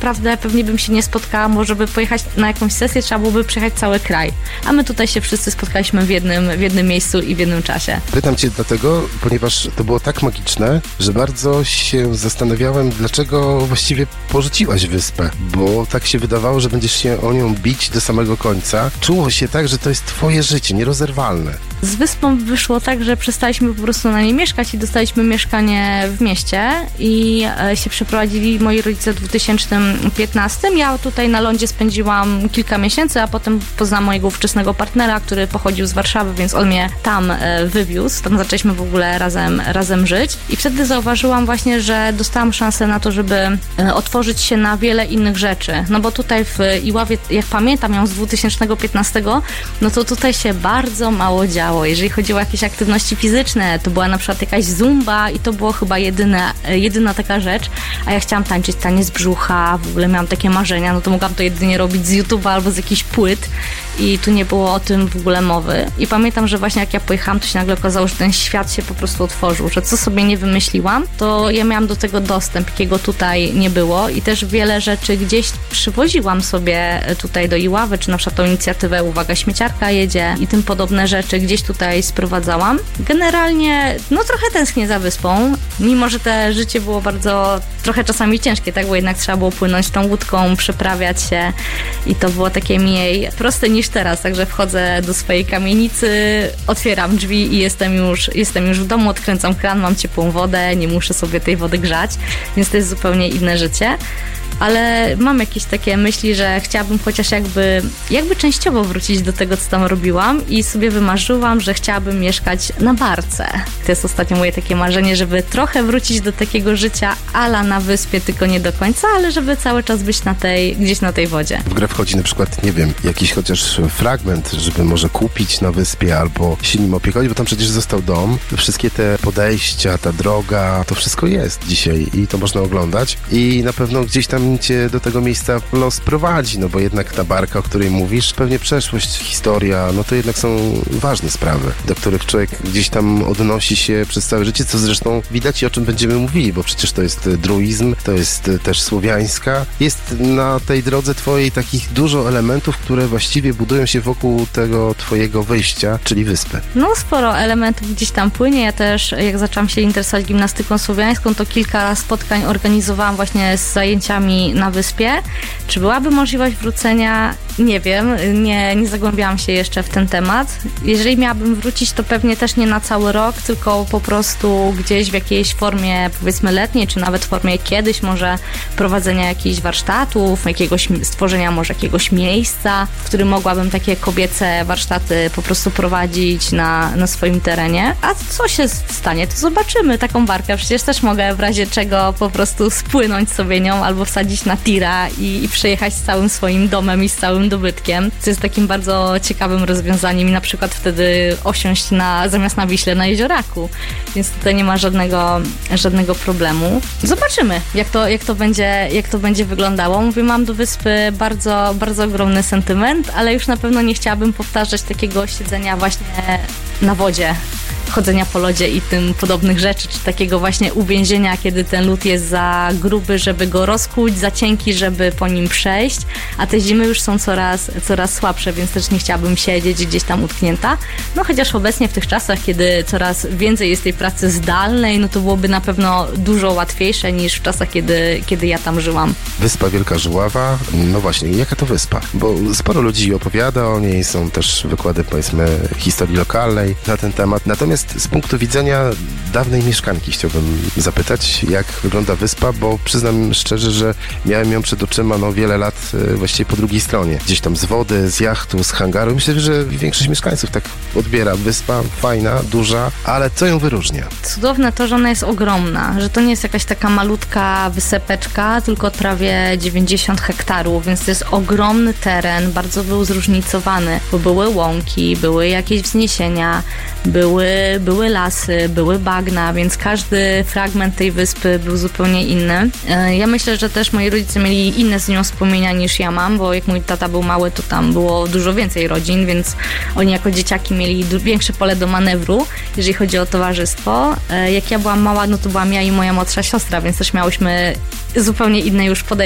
naprawdę pewnie bym się nie spotkała, bo żeby pojechać na jakąś sesję, trzeba byłoby przejechać cały kraj. A my tutaj się wszyscy spotkaliśmy w jednym miejscu i w jednym czasie. Pytam cię dlatego, ponieważ to było tak magiczne, że bardzo się zastanawiałem, dlaczego właściwie porzuciłaś wyspę, bo tak się wydawało, że będziesz się o nią bić do samego końca. Czuło się tak, że to jest twoje życie, nierozerwalne. Z wyspą wyszło tak, że przestaliśmy po prostu na niej mieszkać i dostaliśmy mieszkanie w mieście i się przeprowadzili moi rodzice w 2015. Ja tutaj na lądzie spędziłam kilka miesięcy, a potem poznałam mojego ówczesnego partnera, który pochodził z Warszawy, więc on mnie tam wywiózł. Tam zaczęliśmy w ogóle razem żyć i wtedy zauważyłam właśnie, że dostałam szansę na to, żeby otworzyć się na wiele innych rzeczy. No bo tutaj w Iławie, jak pamiętam ją z 2015, no to tutaj się bardzo mało działo. Jeżeli chodziło o jakieś aktywności fizyczne, to była na przykład jakaś zumba i to było chyba jedyna taka rzecz, a ja chciałam tańczyć taniec brzucha, w ogóle miałam takie marzenia, no to mogłam to jedynie robić z YouTube'a albo z jakichś płyt i tu nie było o tym w ogóle mowy. I pamiętam, że właśnie jak ja pojechałam, to się nagle okazało, że ten świat się po prostu otworzył, że co sobie nie wymyśliłam, to ja miałam do tego dostęp, jakiego tutaj nie było i też wiele rzeczy gdzieś przywoziłam sobie tutaj do Iławy, czy na przykład tą inicjatywę Uwaga, śmieciarka jedzie i tym podobne rzeczy gdzieś tutaj sprowadzałam. Generalnie, no trochę tęsknię za wyspą, mimo że te życie było bardzo, trochę czasami ciężkie, tak, bo jednak trzeba było płynąć tą łódką, przeprawiać się i to było takie mniej proste niż teraz, także wchodzę do swojej kamienicy, otwieram drzwi i jestem już w domu, odkręcam kran, mam ciepłą wodę, nie muszę sobie tej wody grzać, więc to jest zupełnie inne życie. Ale mam jakieś takie myśli, że chciałabym chociaż jakby częściowo wrócić do tego, co tam robiłam i sobie wymarzyłam, że chciałabym mieszkać na barce. To jest ostatnio moje takie marzenie, żeby trochę wrócić do takiego życia ala na wyspie, tylko nie do końca, ale żeby cały czas być gdzieś na tej wodzie. W grę wchodzi na przykład, nie wiem, jakiś chociaż fragment, żeby może kupić na wyspie albo się nim opiekować, bo tam przecież został dom. Wszystkie te podejścia, ta droga, to wszystko jest dzisiaj i to można oglądać i na pewno gdzieś tam cię do tego miejsca los prowadzi, no bo jednak ta barka, o której mówisz, pewnie przeszłość, historia, no to jednak są ważne sprawy, do których człowiek gdzieś tam odnosi się przez całe życie, co zresztą widać i o czym będziemy mówili, bo przecież to jest druizm, to jest też słowiańska. Jest na tej drodze twojej takich dużo elementów, które właściwie budują się wokół tego twojego wyjścia, czyli wyspy. No sporo elementów gdzieś tam płynie. Ja też, jak zaczęłam się interesować gimnastyką słowiańską, to kilka spotkań organizowałam właśnie z zajęciami na wyspie. Czy byłaby możliwość wrócenia? Nie wiem, nie zagłębiałam się jeszcze w ten temat. Jeżeli miałabym wrócić, to pewnie też nie na cały rok, tylko po prostu gdzieś w jakiejś formie, powiedzmy letniej, czy nawet w formie kiedyś może prowadzenia jakichś warsztatów, stworzenia może jakiegoś miejsca, w którym mogłabym takie kobiece warsztaty po prostu prowadzić na swoim terenie. A co się stanie, to zobaczymy. Taką barkę przecież też mogę w razie czego po prostu spłynąć sobie nią albo wsadzić na tira i przejechać z całym swoim domem i z całym dobytkiem, co jest takim bardzo ciekawym rozwiązaniem i na przykład wtedy osiąść zamiast na Wiśle na Jezioraku, więc tutaj nie ma żadnego problemu. Zobaczymy, jak to będzie wyglądało. Mówię, mam do wyspy bardzo, bardzo ogromny sentyment, ale już na pewno nie chciałabym powtarzać takiego siedzenia właśnie na wodzie, chodzenia po lodzie i tym podobnych rzeczy, czy takiego właśnie uwięzienia, kiedy ten lód jest za gruby, żeby go rozkuć, za cienki, żeby po nim przejść, a te zimy już są coraz słabsze, więc też nie chciałabym siedzieć gdzieś tam utknięta. No chociaż obecnie w tych czasach, kiedy coraz więcej jest tej pracy zdalnej, no to byłoby na pewno dużo łatwiejsze niż w czasach, kiedy ja tam żyłam. Wyspa Wielka Żuława, no właśnie, jaka to wyspa? Bo sporo ludzi opowiada o niej, są też wykłady, powiedzmy, historii lokalnej na ten temat. Natomiast z punktu widzenia dawnej mieszkanki chciałbym zapytać, jak wygląda wyspa, bo przyznam szczerze, że miałem ją przed oczyma wiele lat właściwie po drugiej stronie. Gdzieś tam z wody, z jachtu, z hangaru. Myślę, że większość mieszkańców tak odbiera. Wyspa fajna, duża, ale co ją wyróżnia? Cudowne to, że ona jest ogromna, że to nie jest jakaś taka malutka wysepeczka, tylko prawie 90 hektarów, więc to jest ogromny teren, bardzo był zróżnicowany, bo były łąki, były jakieś wzniesienia, były lasy, były bagna, więc każdy fragment tej wyspy był zupełnie inny. Ja myślę, że też moi rodzice mieli inne z nią wspomnienia niż ja mam, bo jak mój tata był mały, to tam było dużo więcej rodzin, więc oni jako dzieciaki mieli większe pole do manewru, jeżeli chodzi o towarzystwo. Jak ja byłam mała, no to byłam ja i moja młodsza siostra, więc też miałyśmy zupełnie inne już podejście